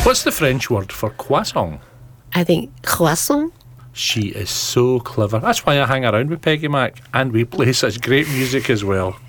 What's the French word for croissant? I think croissant. She is so clever. That's why I hang around with Peggy Mac, and we play such great music as well.